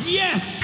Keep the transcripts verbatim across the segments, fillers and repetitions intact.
Yes!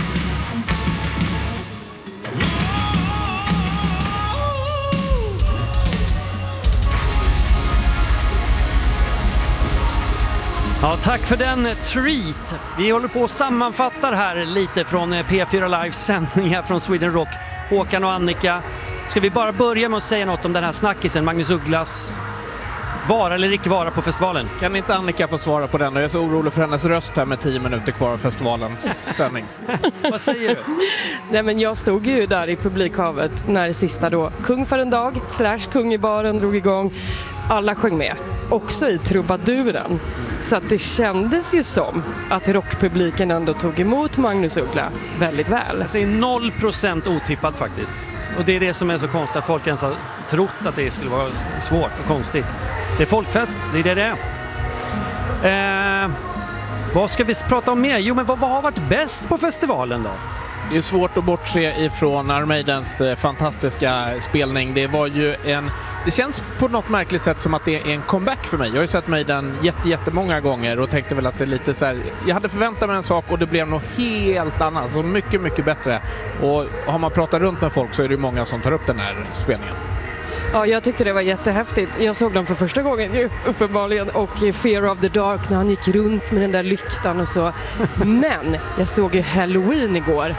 Ja, tack för den treat. Vi håller på och sammanfattar här lite från P fyra Lives sändningar från Sweden Rock. Håkan och Annika, ska vi bara börja med att säga något om den här snackisen, Magnus Ugglas vara eller icke vara på festivalen? Kan inte Annika få svara på den? Jag är så orolig för hennes röst här med tio minuter kvar av festivalens sändning. Vad säger du? Nej, men jag stod ju där i publikhavet när det sista då Kung för en dag slash Kung i baren drog igång. Alla sjöng med, också i trubaduren. Så att det kändes ju som att rockpubliken ändå tog emot Magnus Uggla väldigt väl. Jag säger noll procent otippad faktiskt. Och det är det som är så konstigt, att folk ens har trott att det skulle vara svårt och konstigt. Det är folkfest, det är det det är. Eh, vad ska vi prata om mer? Jo, men vad, vad har varit bäst på festivalen då? Det är svårt att bortse ifrån Iron Maidens fantastiska spelning. Det var ju en... Det känns på något märkligt sätt som att det är en comeback för mig. Jag har ju sett Maiden jätte, jättemånga gånger och tänkte väl att det är lite så här... Jag hade förväntat mig en sak och det blev något helt annat. Så mycket, mycket bättre. Och har man pratat runt med folk så är det ju många som tar upp den här spelningen. Ja, jag tyckte det var jättehäftigt. Jag såg dem för första gången ju, uppenbarligen, och Fear of the Dark när han gick runt med den där lyktan och så. Men jag såg ju Halloween igår.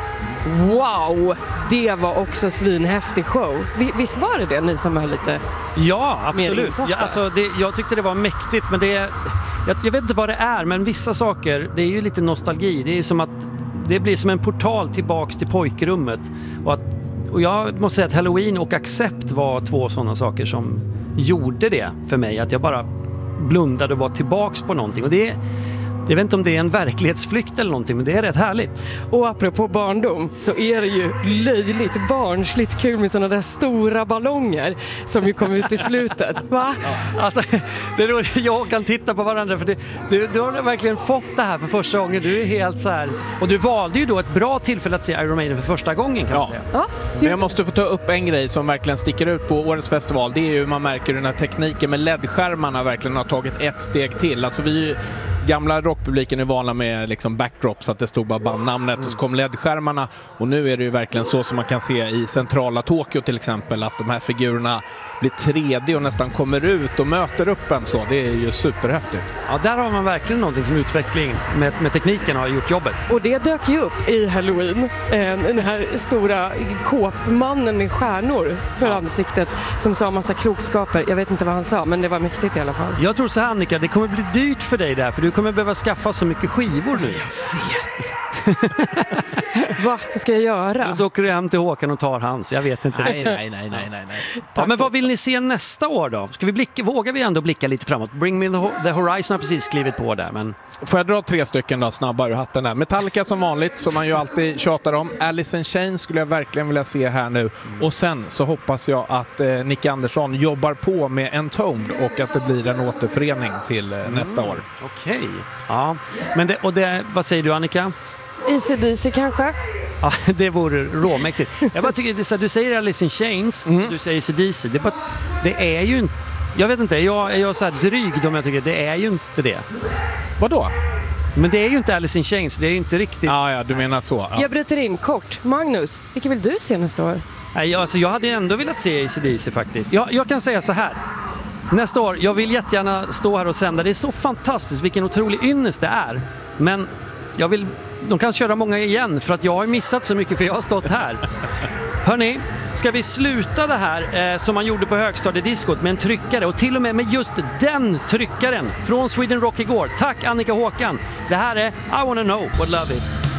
Wow! Det var också svinhäftig show. Visst var det det, ni som är lite... Ja, absolut. Ja, alltså det, jag tyckte det var mäktigt, men det är, jag, jag vet inte vad det är, men vissa saker, det är ju lite nostalgi. Det är som att det blir som en portal tillbaks till pojkrummet. Och, att, och jag måste säga att Halloween och Accept var två sådana saker som gjorde det för mig. Att jag bara blundade och var tillbaks på någonting. Och det är... Jag vet inte om det är en verklighetsflykt eller någonting, men det är rätt härligt. Och apropå barndom så är det ju löjligt, barnsligt kul med sådana där stora ballonger som ju kom ut i slutet. Va? Ja. Alltså, det är roligt, jag kan titta på varandra för det, du, du har verkligen fått det här för första gången. Du är helt så här, och du valde ju då ett bra tillfälle att se Iron Maiden för första gången, kan ja. man säga. Ja. Men jag måste få ta upp en grej som verkligen sticker ut på årets festival. Det är ju hur man märker den här tekniken med L E D-skärmarna verkligen har tagit ett steg till. Alltså vi gamla rockpubliken är vana med liksom backdrops, att det stod bara bandnamnet mm. och så kom L E D-skärmarna, och nu är det ju verkligen så som man kan se i centrala Tokyo till exempel, att de här figurerna blir tre D och nästan kommer ut och möter upp en så. Det är ju superhäftigt. Ja, där har man verkligen någonting som utveckling med, med tekniken har gjort jobbet. Och det dök ju upp i Halloween. Den här stora kåpmannen med stjärnor för ja. ansiktet som sa massa klokskaper. Jag vet inte vad han sa, men det var mäktigt i alla fall. Jag tror så här, Annika, det kommer bli dyrt för dig där, för du kommer behöva skaffa så mycket skivor nu. Jag vet. Vad ska jag göra? Eller så åker du hem till Håkan och tar hans. Jag vet inte. Nej, nej, nej, nej, nej. nej. Ja, men vad vill ni se nästa år då? Ska vi blicka, vågar vi ändå blicka lite framåt? Bring Me The Horizon har precis skrivit på där. Men... Får jag dra tre stycken då snabbare ur hatten där? Metallica som vanligt, som man ju alltid tjatar om. Alice in Chains skulle jag verkligen vilja se här nu. Mm. Och sen så hoppas jag att eh, Nick Andersson jobbar på med Entombed och att det blir en återförening till eh, mm. nästa år. Okej. Okay. Ja. Men det, och det, vad säger du, Annika? A C D C kanske? Ja, det vore råmäktigt. Jag bara tycker, det är så, du säger Alice in Chains, mm. du säger A C D C. Det är, bara, det är ju inte... Jag vet inte, jag är jag så här dryg om jag tycker det är ju inte det. Vadå? Men det är ju inte Alice in Chains, det är ju inte riktigt... Ja, ja, du menar så. Ja. Jag bryter in kort. Magnus, vilka vill du se nästa år? Nej, alltså, jag hade ändå velat se A C D C faktiskt. Jag, jag kan säga så här. Nästa år, jag vill jättegärna stå här och sända. Det är så fantastiskt, vilken otrolig ynnest det är. Men jag vill... De kan köra många igen, för att jag har missat så mycket, för jag har stått här. Hörrni, ska vi sluta det här eh, som man gjorde på högstadiediskot med en tryckare, och till och med med just den tryckaren från Sweden Rock igår. Tack Annika Håkan. Det här är I Wanna Know What Love Is.